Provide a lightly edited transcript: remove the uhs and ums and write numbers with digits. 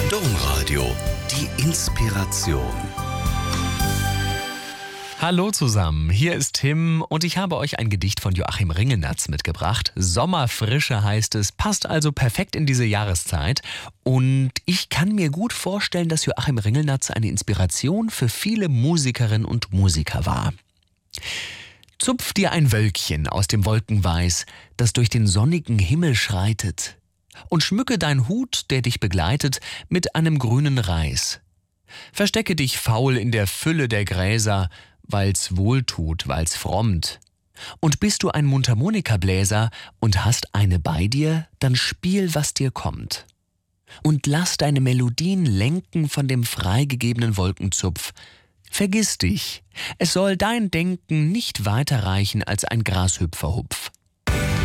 Domradio, die Inspiration. Hallo zusammen, hier ist Tim und ich habe euch ein Gedicht von Joachim Ringelnatz mitgebracht. Sommerfrische heißt es, passt also perfekt in diese Jahreszeit. Und ich kann mir gut vorstellen, dass Joachim Ringelnatz eine Inspiration für viele Musikerinnen und Musiker war. Zupf dir ein Wölkchen aus dem Wolkenweiß, das durch den sonnigen Himmel schreitet, und schmücke dein Hut, der dich begleitet, mit einem grünen Reis. Verstecke dich faul in der Fülle der Gräser, weil's wohltut, weil's frommt. Und bist du ein Mundharmonikabläser und hast eine bei dir, dann spiel, was dir kommt. Und lass deine Melodien lenken von dem freigegebenen Wolkenzupf. Vergiss dich, es soll dein Denken nicht weiter reichen als ein Grashüpferhupf.